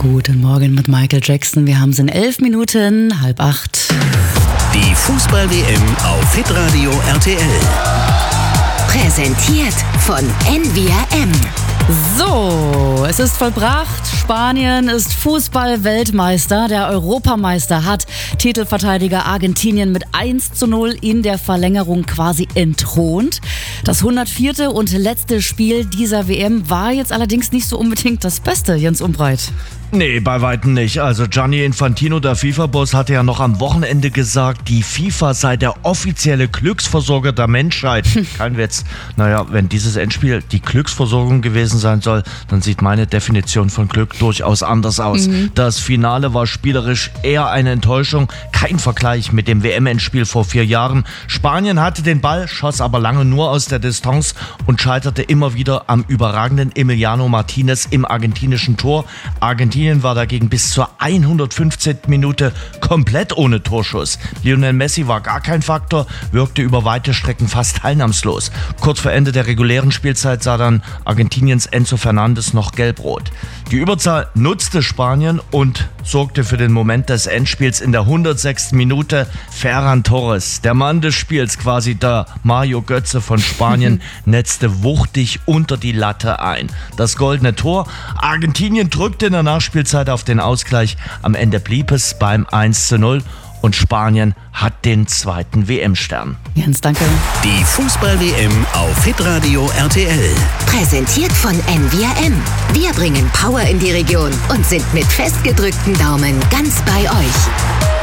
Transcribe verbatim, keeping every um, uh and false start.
Guten Morgen mit Michael Jackson. Wir haben es in elf Minuten, halb acht. Die Fußball-W M auf Hitradio R T L. Präsentiert von N V R M. So, es ist vollbracht. Spanien ist Fußball-Weltmeister. Der Europameister hat Titelverteidiger Argentinien mit eins zu null in der Verlängerung quasi entthront. Das hundertvierte und letzte Spiel dieser W M war jetzt allerdings nicht so unbedingt das Beste, Jens Umbreit. Nee, bei weitem nicht. Also Gianni Infantino, der FIFA-Boss, hatte ja noch am Wochenende gesagt, die FIFA sei der offizielle Glücksversorger der Menschheit. Kein Witz. Naja, wenn dieses Endspiel die Glücksversorgung gewesen sein soll, dann sieht meine Definition von Glück durchaus anders aus. Mhm. Das Finale war spielerisch eher eine Enttäuschung. Kein Vergleich mit dem W M-Endspiel vor vier Jahren. Spanien hatte den Ball, schoss aber lange nur aus der Distanz und scheiterte immer wieder am überragenden Emiliano Martinez im argentinischen Tor. Argentinien war dagegen bis zur hundertfünfzehnten Minute komplett ohne Torschuss. Lionel Messi war gar kein Faktor, wirkte über weite Strecken fast teilnahmslos. Kurz vor Ende der regulären Spielzeit sah dann Argentiniens Enzo Fernandes noch gelb-rot. Die Überzahl nutzte Spanien und sorgte für den Moment des Endspiels in der hundertsechsten Minute. Ferran Torres, der Mann des Spiels, quasi der Mario Götze von Spanien, netzte wuchtig unter die Latte ein. Das goldene Tor. Argentinien drückte in der Nachspielzeit auf den Ausgleich. Am Ende blieb es beim eins zu null. Und Spanien hat den zweiten W M-Stern. Jens, danke. Die Fußball-W M auf Hitradio R T L. Präsentiert von N V R M. Wir bringen Power in die Region und sind mit festgedrückten Daumen ganz bei euch.